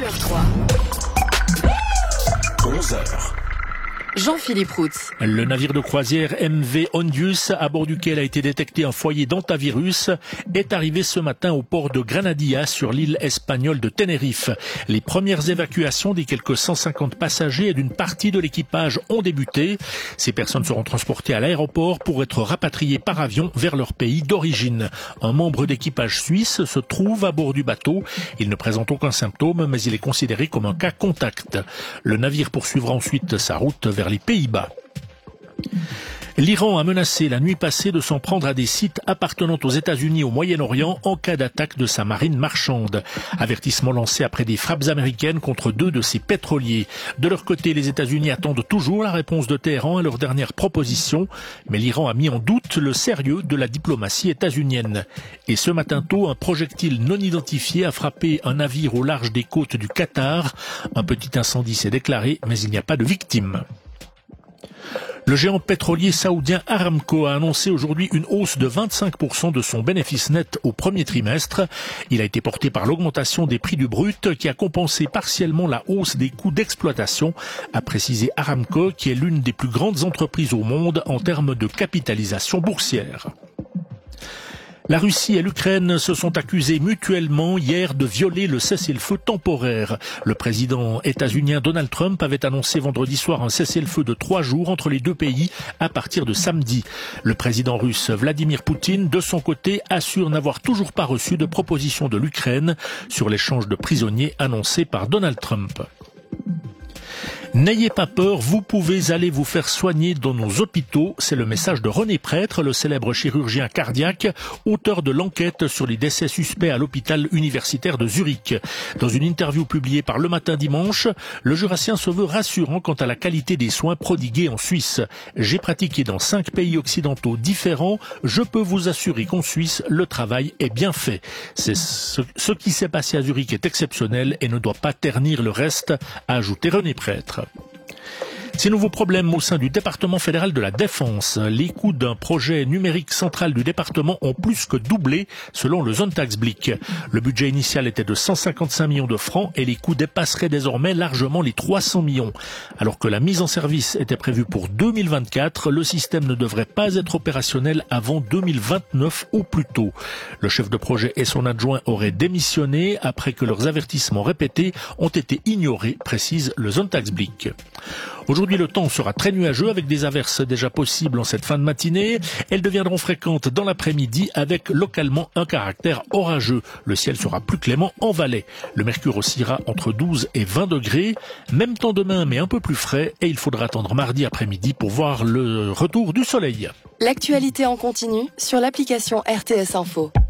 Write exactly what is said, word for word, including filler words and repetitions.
heures trois. onze heures. Jean-Philippe Routz. Le navire de croisière M V Ondius, à bord duquel a été détecté un foyer d'hantavirus, est arrivé ce matin au port de Granadilla, sur l'île espagnole de Tenerife. Les premières évacuations des quelques cent cinquante passagers et d'une partie de l'équipage ont débuté. Ces personnes seront transportées à l'aéroport pour être rapatriées par avion vers leur pays d'origine. Un membre d'équipage suisse se trouve à bord du bateau. Il ne présente aucun symptôme, mais il est considéré comme un cas contact. Le navire poursuivra ensuite sa route vers les Pays-Bas. L'Iran a menacé la nuit passée de s'en prendre à des sites appartenant aux États-Unis au Moyen-Orient en cas d'attaque de sa marine marchande. Avertissement lancé après des frappes américaines contre deux de ses pétroliers. De leur côté, les États-Unis attendent toujours la réponse de Téhéran à leur dernière proposition, mais l'Iran a mis en doute le sérieux de la diplomatie états-unienne. Et ce matin tôt, un projectile non identifié a frappé un navire au large des côtes du Qatar. Un petit incendie s'est déclaré, mais il n'y a pas de victimes. Le géant pétrolier saoudien Aramco a annoncé aujourd'hui une hausse de vingt-cinq pour cent de son bénéfice net au premier trimestre. Il a été porté par l'augmentation des prix du brut qui a compensé partiellement la hausse des coûts d'exploitation, a précisé Aramco, qui est l'une des plus grandes entreprises au monde en termes de capitalisation boursière. La Russie et l'Ukraine se sont accusés mutuellement hier de violer le cessez-le-feu temporaire. Le président états-unien Donald Trump avait annoncé vendredi soir un cessez-le-feu de trois jours entre les deux pays à partir de samedi. Le président russe Vladimir Poutine, de son côté, assure n'avoir toujours pas reçu de proposition de l'Ukraine sur l'échange de prisonniers annoncé par Donald Trump. N'ayez pas peur, vous pouvez aller vous faire soigner dans nos hôpitaux. C'est le message de René Prêtre, le célèbre chirurgien cardiaque, auteur de l'enquête sur les décès suspects à l'hôpital universitaire de Zurich. Dans une interview publiée par Le Matin dimanche, le Jurassien se veut rassurant quant à la qualité des soins prodigués en Suisse. J'ai pratiqué dans cinq pays occidentaux différents. Je peux vous assurer qu'en Suisse, le travail est bien fait. C'est ce, ce qui s'est passé à Zurich est exceptionnel et ne doit pas ternir le reste, a ajouté René Prêtre. Ces nouveaux problèmes au sein du département fédéral de la Défense. Les coûts d'un projet numérique central du département ont plus que doublé selon le Sonntagsblick. Le budget initial était de cent cinquante-cinq millions de francs et les coûts dépasseraient désormais largement les trois cents millions. Alors que la mise en service était prévue pour deux mille vingt-quatre, le système ne devrait pas être opérationnel avant deux mille vingt-neuf au plus tôt. Le chef de projet et son adjoint auraient démissionné après que leurs avertissements répétés ont été ignorés, précise le Sonntagsblick. Aujourd'hui, le temps sera très nuageux avec des averses déjà possibles en cette fin de matinée. Elles deviendront fréquentes dans l'après-midi avec localement un caractère orageux. Le ciel sera plus clément en Valais. Le mercure oscillera entre douze et vingt degrés. Même temps demain, mais un peu plus frais. Et il faudra attendre mardi après-midi pour voir le retour du soleil. L'actualité en continu sur l'application R T S Info.